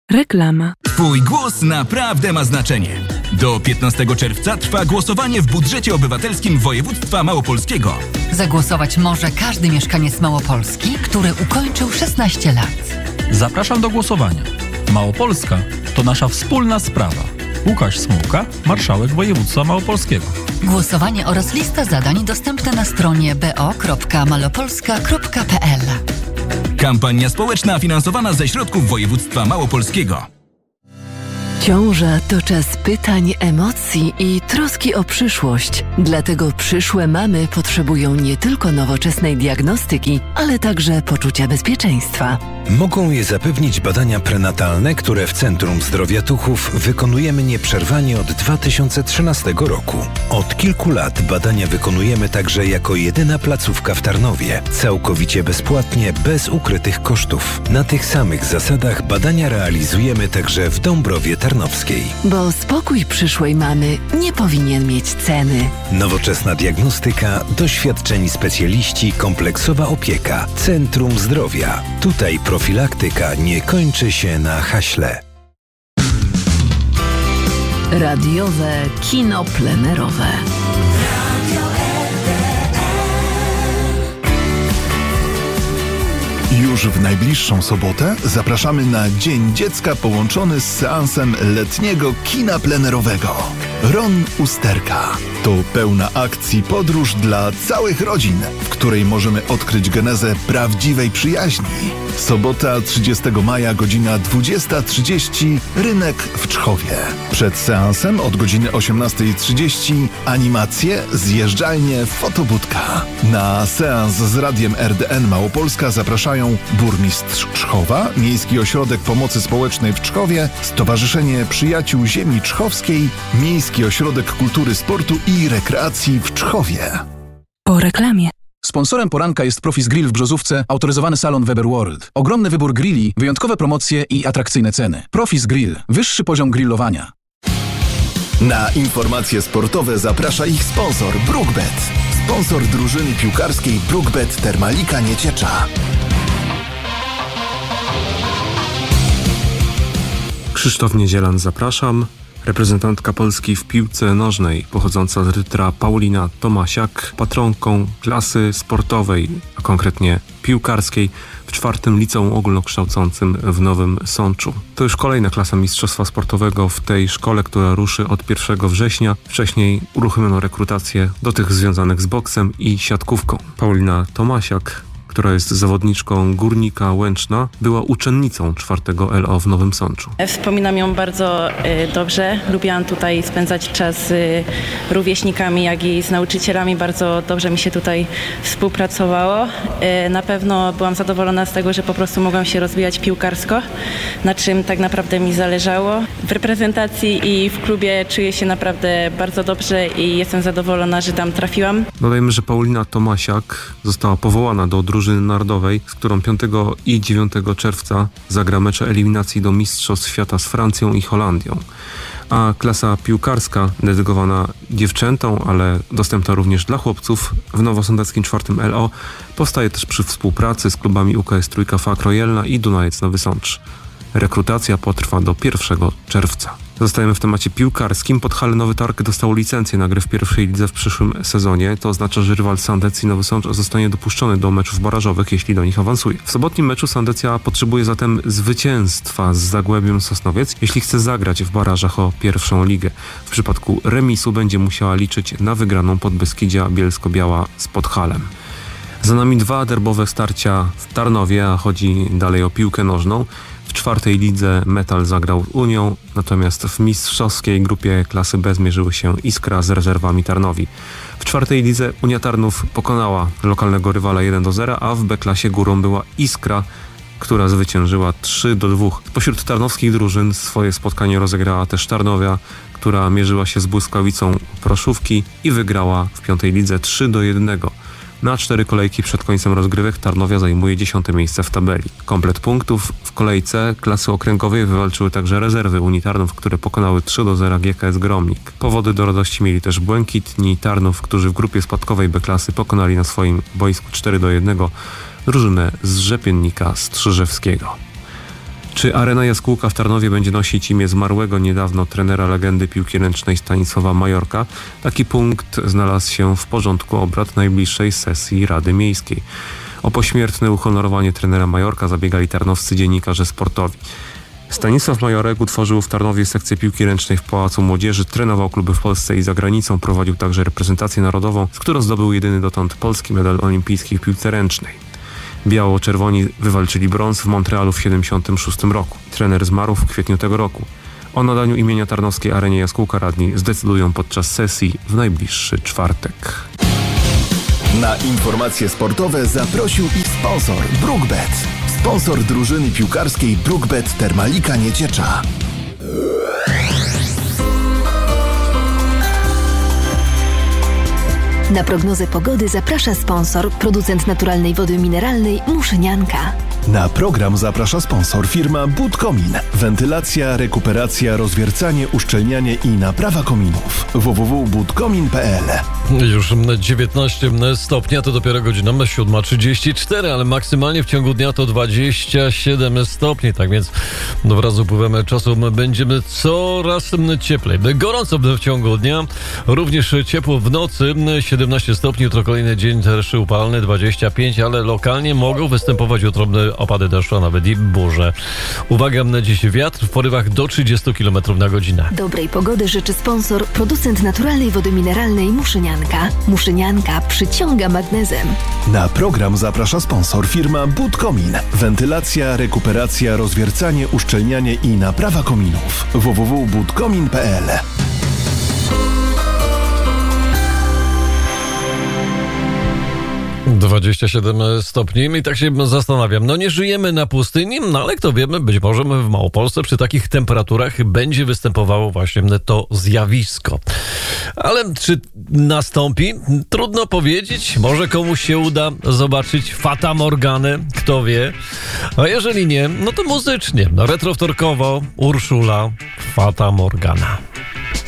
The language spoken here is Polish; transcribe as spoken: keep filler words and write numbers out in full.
Reklama. Twój głos naprawdę ma znaczenie. Do piętnastego czerwca trwa głosowanie w budżecie obywatelskim województwa małopolskiego. Zagłosować może każdy mieszkaniec Małopolski, który ukończył szesnaście lat. Zapraszam do głosowania. Małopolska to nasza wspólna sprawa. Łukasz Smułka, marszałek województwa małopolskiego. Głosowanie oraz lista zadań dostępne na stronie b o kropka malopolska kropka p l. Kampania społeczna finansowana ze środków województwa małopolskiego. Ciąża to czas pytań, emocji i troski o przyszłość. Dlatego przyszłe mamy potrzebują nie tylko nowoczesnej diagnostyki, ale także poczucia bezpieczeństwa. Mogą je zapewnić badania prenatalne, które w Centrum Zdrowia Tuchów wykonujemy nieprzerwanie od dwa tysiące trzynastego roku. Od kilku lat badania wykonujemy także jako jedyna placówka w Tarnowie. Całkowicie bezpłatnie, bez ukrytych kosztów. Na tych samych zasadach badania realizujemy także w Dąbrowie Tarnowskiej. Bo spokój przyszłej mamy nie powinien mieć ceny. Nowoczesna diagnostyka, doświadczeni specjaliści, kompleksowa opieka. Centrum Zdrowia. Tutaj profilaktyka nie kończy się na haśle. Radiowe kino plenerowe. Już w najbliższą sobotę zapraszamy na Dzień Dziecka połączony z seansem letniego kina plenerowego. Ron Usterka. To pełna akcji podróż dla całych rodzin, w której możemy odkryć genezę prawdziwej przyjaźni. Sobota trzydziestego maja, godzina dwudziesta trzydzieści, Rynek w Czchowie. Przed seansem od godziny osiemnastej trzydzieści animacje, zjeżdżalnie, fotobudka. Na seans z Radiem R D N Małopolska zapraszają burmistrz Czchowa, Miejski Ośrodek Pomocy Społecznej w Czchowie, Stowarzyszenie Przyjaciół Ziemi Czchowskiej, Miejski Ośrodek Kultury, Sportu i Rekreacji w Czchowie. Po reklamie. Sponsorem poranka jest Profis Grill w Brzozówce, autoryzowany salon Weber World. Ogromny wybór grilli, wyjątkowe promocje i atrakcyjne ceny. Profis Grill. Wyższy poziom grillowania. Na informacje sportowe zaprasza ich sponsor BrookBet. Sponsor drużyny piłkarskiej BrookBet Termalika Nieciecza. Krzysztof Niedzielan, zapraszam. Reprezentantka Polski w piłce nożnej, pochodząca z Rytra, Paulina Tomasiak, patronką klasy sportowej, a konkretnie piłkarskiej, w czwartym liceum ogólnokształcącym w Nowym Sączu. To już kolejna klasa mistrzostwa sportowego w tej szkole, która ruszy od pierwszego września. Wcześniej uruchomiono rekrutację do tych związanych z boksem i siatkówką. Paulina Tomasiak, która jest zawodniczką Górnika Łęczna, była uczennicą czwartego L O w Nowym Sączu. Wspominam ją bardzo y, dobrze. Lubiłam tutaj spędzać czas z y, rówieśnikami, jak i z nauczycielami. Bardzo dobrze mi się tutaj współpracowało. Y, na pewno byłam zadowolona z tego, że po prostu mogłam się rozwijać piłkarsko, na czym tak naprawdę mi zależało. W reprezentacji i w klubie czuję się naprawdę bardzo dobrze i jestem zadowolona, że tam trafiłam. Dodajmy, że Paulina Tomasiak została powołana do drużyny narodowej, z którą piątego i dziewiątego czerwca zagra mecze eliminacji do Mistrzostw Świata z Francją i Holandią. A klasa piłkarska, dedykowana dziewczętom, ale dostępna również dla chłopców, w nowosądeckim czwartym L O powstaje też przy współpracy z klubami U K S Trójka Fak Rojelna i Dunajec Nowy Sącz. Rekrutacja potrwa do pierwszego czerwca. Zostajemy w temacie piłkarskim. Podhale Nowy Targ dostał licencję na grę w pierwszej lidze w przyszłym sezonie. To oznacza, że rywal Sandecji Nowy Sącz zostanie dopuszczony do meczów barażowych, jeśli do nich awansuje. W sobotnim meczu Sandecja potrzebuje zatem zwycięstwa z Zagłębiem Sosnowiec, jeśli chce zagrać w barażach o pierwszą ligę. W przypadku remisu będzie musiała liczyć na wygraną Podbeskidzia Bielsko-Biała z Podhalem. Za nami dwa derbowe starcia w Tarnowie, a chodzi dalej o piłkę nożną. W czwartej lidze Metal zagrał z Unią, natomiast w mistrzowskiej grupie klasy B zmierzyły się Iskra z Rezerwami Tarnowi. W czwartej lidze Unia Tarnów pokonała lokalnego rywala jeden do zera, a w B-klasie górą była Iskra, która zwyciężyła trzy do dwóch. Spośród tarnowskich drużyn swoje spotkanie rozegrała też Tarnowia, która mierzyła się z Błyskawicą Proszówki i wygrała w piątej lidze trzy do jednego. Na cztery kolejki przed końcem rozgrywek Tarnowia zajmuje dziesiąte miejsce w tabeli. Komplet punktów w kolejce klasy okręgowej wywalczyły także rezerwy Unii Tarnów, które pokonały trzy do zera G K S Gromnik. Powody do radości mieli też Błękitni Tarnów, którzy w grupie spadkowej B-klasy pokonali na swoim boisku cztery do jednego drużynę z Rzepiennika Strzyżewskiego. Czy Arena Jaskółka w Tarnowie będzie nosić imię zmarłego niedawno trenera legendy piłki ręcznej Stanisława Majorka? Taki punkt znalazł się w porządku obrad najbliższej sesji Rady Miejskiej. O pośmiertne uhonorowanie trenera Majorka zabiegali tarnowscy dziennikarze sportowi. Stanisław Majorek utworzył w Tarnowie sekcję piłki ręcznej w Pałacu Młodzieży, trenował kluby w Polsce i za granicą, prowadził także reprezentację narodową, z którą zdobył jedyny dotąd polski medal olimpijski w piłce ręcznej. Biało-czerwoni wywalczyli brąz w Montrealu w siedemdziesiątym szóstym roku. Trener zmarł w kwietniu tego roku. O nadaniu imienia tarnowskiej Arenie Jaskółka radni zdecydują podczas sesji w najbliższy czwartek. Na informacje sportowe zaprosił ich sponsor BrookBet. Sponsor drużyny piłkarskiej BrookBet Termalika Nieciecza. Na prognozę pogody zaprasza sponsor, producent naturalnej wody mineralnej Muszynianka. Na program zaprasza sponsor firma Budkomin. Wentylacja, rekuperacja, rozwiercanie, uszczelnianie i naprawa kominów. w w w kropka budkomin kropka p l. Już dziewiętnaście stopni, a to dopiero godzina siódma trzydzieści cztery, ale maksymalnie w ciągu dnia to dwadzieścia siedem stopni, tak więc wraz z upływem czasu będziemy coraz cieplej. Gorąco w ciągu dnia, również ciepło w nocy, siedemnaście stopni, jutro kolejny dzień też upalny, dwadzieścia pięć, ale lokalnie mogą występować jutro opady deszczu, a nawet i burze. Uwaga, na dziś wiatr w porywach do trzydzieści kilometrów na godzinę. Dobrej pogody życzy sponsor, producent naturalnej wody mineralnej Muszynianka. Muszynianka przyciąga magnezem. Na program zaprasza sponsor firma Budkomin. Wentylacja, rekuperacja, rozwiercanie, uszczelnianie i naprawa kominów. w w w kropka budkomin kropka p l. dwadzieścia siedem stopni i tak się zastanawiam. No nie żyjemy na pustyni, no ale kto wiemy, być może w Małopolsce przy takich temperaturach będzie występowało właśnie to zjawisko. Ale czy nastąpi? Trudno powiedzieć. Może komuś się uda zobaczyć Fata Morganę, kto wie. A jeżeli nie, no to muzycznie. Retrowtorkowo Urszula Fata Morgana.